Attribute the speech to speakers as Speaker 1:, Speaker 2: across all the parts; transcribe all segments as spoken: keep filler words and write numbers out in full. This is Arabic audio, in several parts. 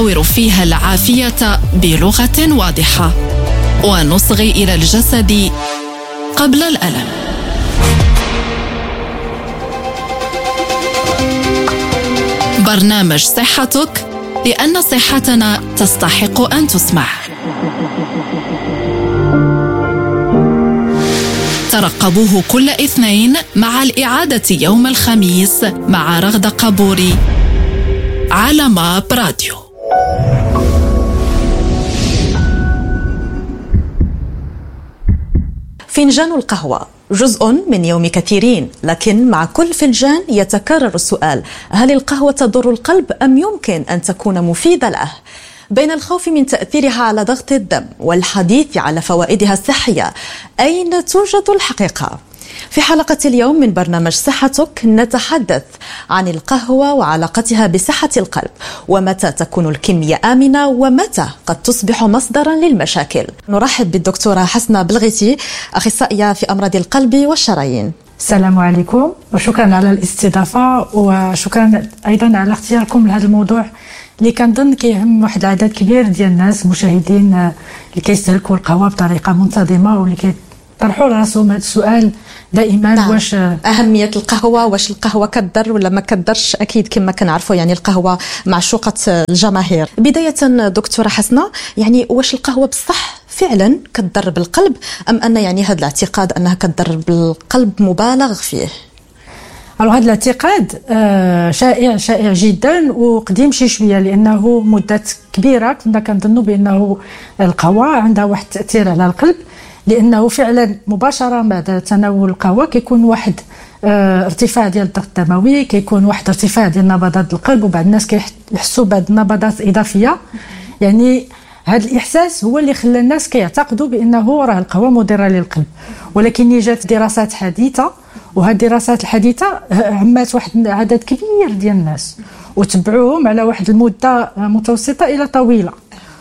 Speaker 1: نصور فيها العافية بلغة واضحة ونصغي إلى الجسد قبل الألم. برنامج صحتك، لأن صحتنا تستحق أن تسمع. ترقبوه كل اثنين مع الإعادة يوم الخميس مع رغدة قبوري على ماب راديو.
Speaker 2: فنجان القهوة جزء من يوم كثيرين، لكن مع كل فنجان يتكرر السؤال: هل القهوة تضر القلب أم يمكن أن تكون مفيدة له؟ بين الخوف من تأثيرها على ضغط الدم والحديث على فوائدها الصحية، أين توجد الحقيقة؟ في حلقة اليوم من برنامج صحتك نتحدث عن القهوة وعلاقتها بصحة القلب، ومتى تكون الكمية آمنة ومتى قد تصبح مصدرا للمشاكل. نرحب بالدكتورة حسنة بلغيتي، أخصائية في أمراض القلب والشرايين.
Speaker 3: السلام عليكم وشكرا على الاستضافة، وشكرا أيضا على اختياركم لهذا الموضوع اللي كنظن كيهم واحد العدد كبير ديال الناس مشاهدين اللي كيستهلكوا القهوة بطريقة منتظمة واللي كيطرحوا راسهم هذا السؤال دائما. نعم. واش
Speaker 2: أهمية القهوة، واش القهوة كتضر ولا ما كتضرش؟ أكيد كما كنعرفوا يعني القهوة معشوقة الجماهير. بداية دكتورة حسنة، يعني واش القهوة بصح فعلا كتضر بالقلب، أم أن يعني هذا الاعتقاد أنها كتضر بالقلب مبالغ فيه؟
Speaker 3: alors هذا الاعتقاد شائع شائع جدا وقديم شي شويه، لانه مده كبيره كنا كنظنوا بانه القهوه عندها واحد التاثير على القلب، لانه فعلا مباشره بعد تناول القهوه كيكون واحد ارتفاع ديال الضغط الدموي، كيكون واحد ارتفاع ديال نبضات القلب، وبعض الناس كيحسوا بعض النبضات اضافيه. يعني هذا الإحساس هو اللي خلى الناس كيعتقدوا بأنه راه القهوة مضرة للقلب. ولكن جات دراسات حديثة، وهذه الدراسات الحديثة عمات واحد عدد كبير ديال الناس وتبعوهم على واحد المدة متوسطة إلى طويلة،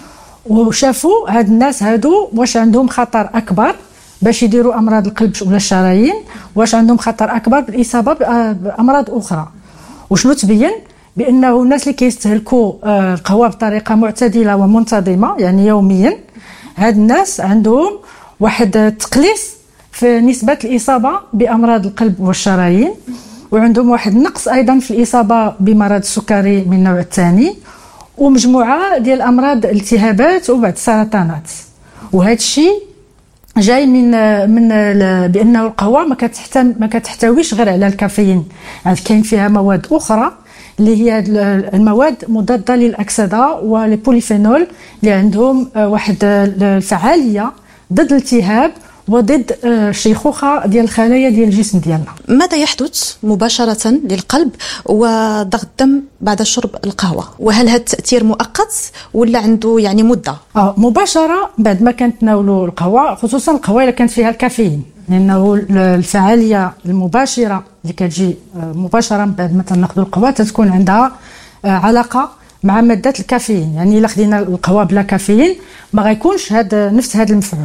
Speaker 3: وشافوا هاد الناس هادو واش عندهم خطر أكبر باش يديروا أمراض القلب ولا الشرايين، واش عندهم خطر أكبر بالإصابة بأمراض أخرى. وشنو تبين؟ بأنه الناس اللي كيستهلكوا القهوة بطريقة معتدلة ومنتظمة يعني يوميا، هاد الناس عندهم واحد التقليص في نسبة الإصابة بأمراض القلب والشرايين، وعندهم واحد النقص أيضا في الإصابة بمرض السكري من النوع الثاني، ومجموعة ديال أمراض الالتهابات وبعض السرطانات. وهذا الشيء جاي من من بأنه القهوة ما كتحتم ما كتحتويش غير على الكافيين، يعني كاين فيها مواد أخرى اللي هي المواد مضادة للأكسدة والبوليفينول اللي عندهم واحد الفعالية ضد الالتهاب وضد الشيخوخة ديال الخلايا ديال الجسم ديالنا.
Speaker 2: ماذا يحدث مباشرة للقلب وضغط الدم بعد شرب القهوة؟ وهل هذا التأثير مؤقت ولا عنده يعني مدة؟
Speaker 3: اه مباشرة بعد ما كنتناولوا القهوة، خصوصا القهوة اللي كانت فيها الكافيين، لأنه الفعالية المباشرة اللي كتجي مباشرة بعد ما تناخذوا القهوة تتكون عندها علاقة مع مادة الكافيين. يعني إلا خدينا القهوة بلا كافيين ما غيكونش هذا نفس هذا المفعول.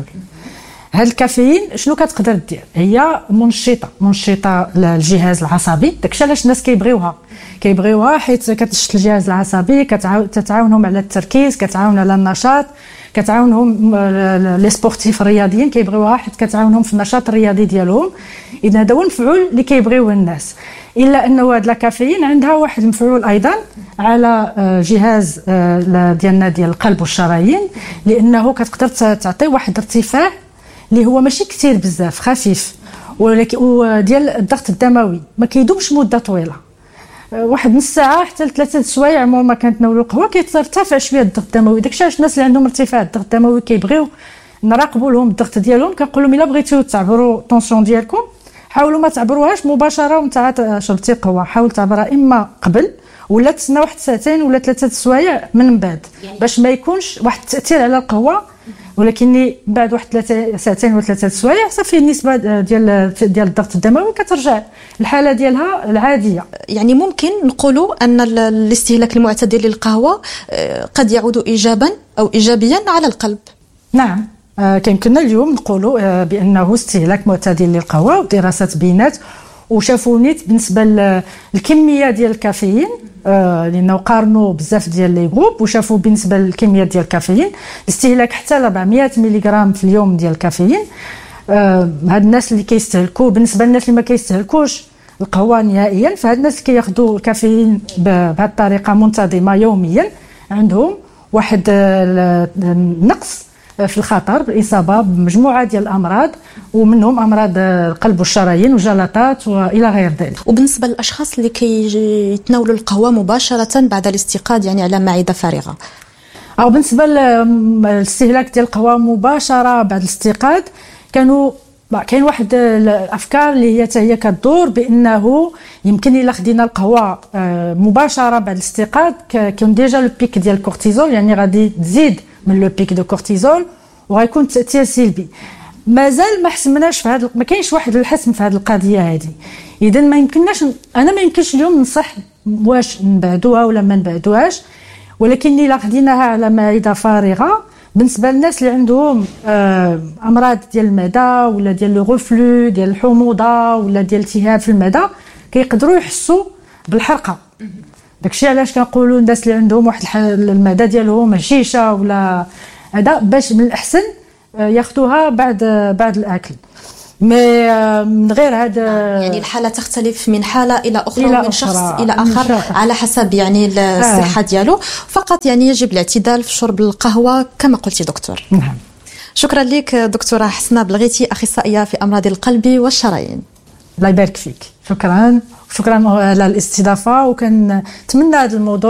Speaker 3: هذا الكافيين شنو كتقدر دير؟ هي منشطة منشطة للجهاز العصبي. داكشي علاش الناس كيبغيوها كيبغيوها حيت كتشط الجهاز العصبي، كتعاونهم على التركيز، كتعاون على النشاط، كتعاونهم لي سبورتيف الرياضيين كيبغيوها حيت كتعاونهم في النشاط الرياضي ديالهم. اذا هذا هو المفعول اللي كيبغيوه الناس. الا انه هذا الكافيين عندها واحد المفعول ايضا على جهاز ديالنا ديال القلب والشرايين، لانه كتقدر تعطي واحد ارتفاع اللي هو ماشي كثير بزاف، خفيف، ولكن وديال الضغط الدموي ما كيدومش مده طويله، واحد نص ساعه حتى لثلاثه سوايع عمر ما كنتناولوا القهوه كيترتفع شويه الضغط الدموي. داكشي علاش الناس اللي عندهم ارتفاع الضغط الدموي كيبغيو نراقبوا لهم الضغط ديالهم. كنقول لهم الا بغيتوا تعبروا الطونسيون ديالكم حاولوا ما تعبروهاش مباشره وانت شربتي قهوه، حاول تعبرها اما قبل ولا تسنى واحد ساعتين ولا ثلاثه سوايع من بعد باش ما يكونش واحد التاثير على القهوه. ولكن بعد واحد ثلاثه ساعتين ولا ثلاثه سوايع صافي النسبه ديال ديال الضغط الدموي كترجع الحاله ديالها العاديه.
Speaker 2: يعني ممكن نقولوا ان الاستهلاك المعتدل للقهوه قد يعود ايجابا او ايجابيا على القلب.
Speaker 3: نعم، كيمكننا اليوم نقولوا بانه استهلاك معتدل للقهوه، ودراسات بينات وشافوا نيت بالنسبه للكميه ديال الكافيين، آه لانه قارنوا بزاف ديال لي جروب وشافوا بالنسبه للكميه ديال الكافيين الاستهلاك حتى ل أربعمائة ملغ في اليوم ديال الكافيين. آه هاد الناس اللي كيستهلكوا، بالنسبه للناس اللي ما كيستهلكوش القهوه نهائيا، فهاد الناس اللي كياخذوا الكافيين بهذه الطريقه منتظمه يوميا عندهم واحد النقص في الخطر بالاصابه بمجموعه ديال الامراض، ومنهم امراض القلب والشرايين وجلطات والى غير ذلك.
Speaker 2: وبالنسبه للاشخاص اللي كيتناولوا القهوه مباشره بعد الاستيقاظ، يعني على معده فارغه،
Speaker 3: او بالنسبه للاستهلاك ديال القهوه مباشره بعد الاستيقاظ، كانوا كاين واحد الافكار اللي هي حتى هي كتدور بانه يمكن الا خدينا القهوه مباشره بعد الاستيقاظ كيكون ديجا لو بيك ديال الكورتيزول، يعني غادي تزيد من لو بيك دو كورتيزول وغيكون تاثير سلبي. مازال ما حسمناش في هذا، ما كاينش واحد الحسم في هذه القضيه هذه. اذا ما يمكنناش، انا ما يمكنش اليوم ننصح واش نبعدوها ولا ما نبعدوهاش، ولكن الا خديناها على معده فارغه بالنسبه للناس اللي عندهم آه امراض ديال المعده ولا ديال لو غوفلو ديال الحموضه ولا ديال التهاب في المعده، كيقدروا يحسوا بالحرقه. داكشي علاش كنقولوا الناس اللي عندهم واحد المعده ديالهم هشيشه ولا هذا، باش من الاحسن ياخذوها بعد بعد الاكل. مي من غير هذا
Speaker 2: يعني الحاله تختلف من حاله الى اخرى،
Speaker 3: إلى
Speaker 2: ومن شخص
Speaker 3: أخرى.
Speaker 2: الى اخر على حسب يعني الصحه ديالو. فقط يعني يجب الاعتدال في شرب القهوه كما قلتي دكتور.
Speaker 3: نعم.
Speaker 2: شكرا لك دكتوره حسناء بلغيتي، اخصائيه في امراض القلب والشرايين.
Speaker 3: الله يبارك فيك. شكرا شكرا على الاستضافه، وكنتمنى هذا الموضوع